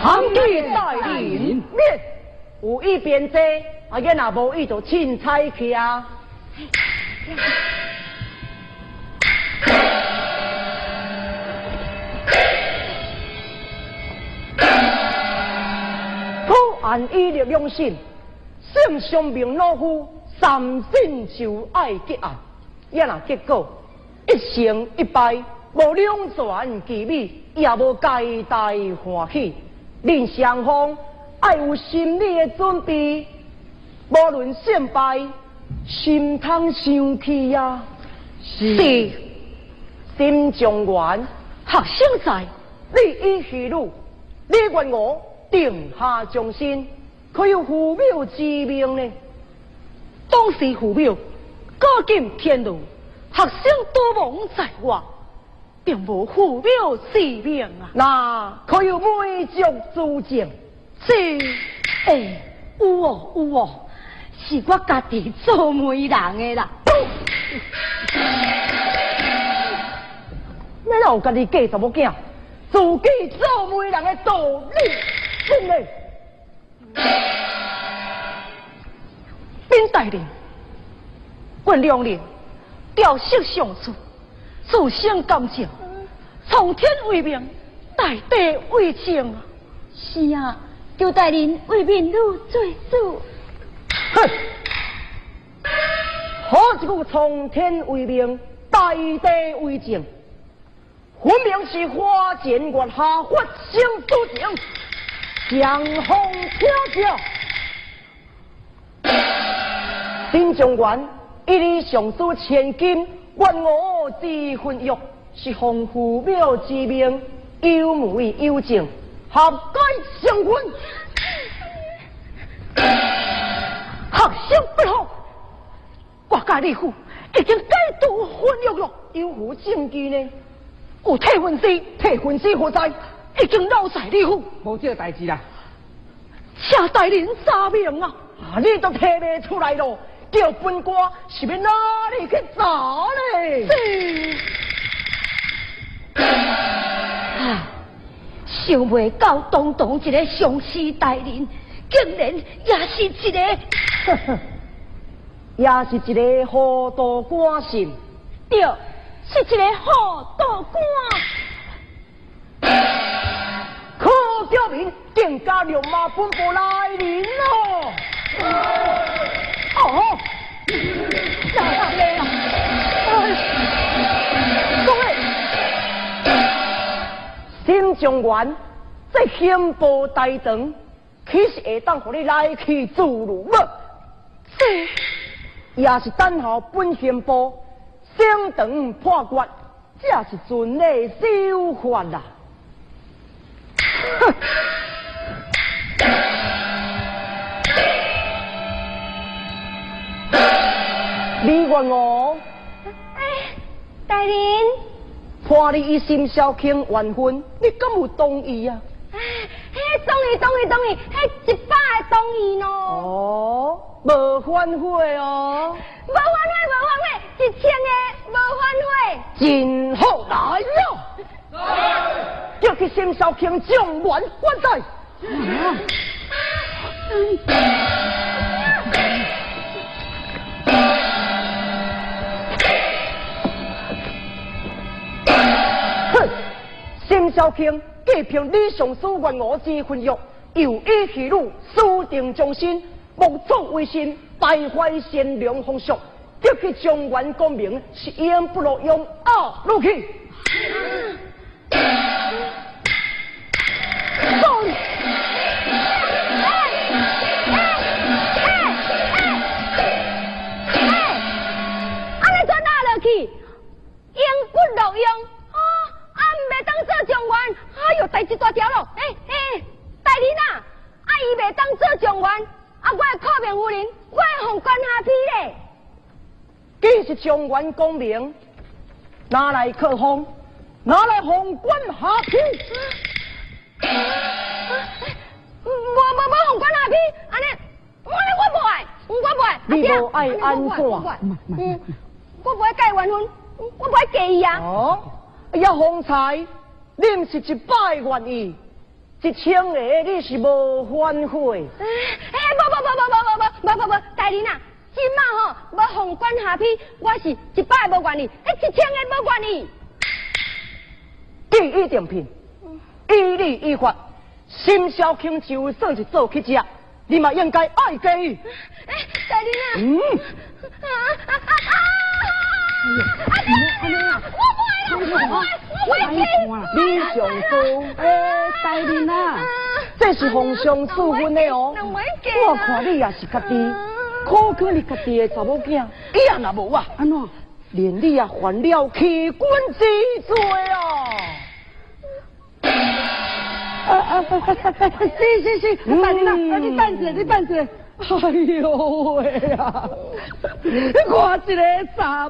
行地带领免，有意变这，啊，囡若无意就凊彩去啊。按伊力用心，圣上明老夫三心就爱结案，也若结果一成一败，无两全其美，也无皆大欢喜。恁双方爱有心理的准备，无论胜败，心通想起呀。是，心中原学生在，你以虚路，你愿我。定下将心，可有父母之命呢？当时父母过尽天路，学生多忙在外，并无父母之命啊。那可有每族之情？是，有哦有哦，是我家己做媒人的啦。你哪有家己嫁什么囝？自己做媒人的道理。真嘞，兵带领，问良人，调息上书，自相感情，从天为命，大地为情啊！ 是啊，求大人为民女做主。 哼，好一句从天为命，大地为情，分明是花前月下发生之情。江风飘飘，新中原一律上书千金，愿我之婚约是奉父母之命，有媒有证，合该成婚。学生不好，国家理府已经改读婚约了，有何证据呢？有替婚师，替婚师何在？已经老在理府， 无这个代志啦。 请大人查明啊！啊，你都提不出来咯，叫本官是要哪里去查嘞？是。啊，想袂到堂堂一个上司大人，竟然也是一个，也是一个糊涂官臣。对，是一个糊涂官。可表明更加亮马本部来临咯！哦，下大嘞啦！各位，新中原这刑部大堂，其实会当互你来去自如吗？是，也是等候本刑部升堂判决，这是准的手法啦。哼！你问我？ 大人， 判你一心小卿完婚，你敢有同意啊？ 同意，迄100个同意咯。 哦，无反悔哦。 无反悔，1000个无反悔。 真好，来了。叫去新小卿将官还在。哼，新小卿既凭李上书愿我之婚约，又以其路私定终身，莫作为心，败坏善良风俗，叫去中原公明是言不落用啊！入去。 英不录用啊！袂当做状元，哎呦，代志大条咯！大人啊，伊袂当做状元，我的靠命夫人，我会奉官下批嘞。既是状元功名，拿来克封，拿来奉官下批。 无奉官下批，安尼我不爱。 你无爱安怎？ 我不爱改完婚。我不爱介意啊！ 哦，呀，方才恁是100愿意， 1000个你是无反悔。 不，大人啊，今嘛吼要封官下批，我是100个无愿意，1000个无愿意。 第一定品，依律依法，心小轻就算是做去食，你嘛应该爱给予。 大人啊， 你上高，大人啊，这是皇上赐婚的哦。我看你也是家己，可可你家己的查某囝，伊也若无啊，安怎？连你也犯了欺君之罪哦！是，大人啊，你等一下。哎呦喂啊！我一个查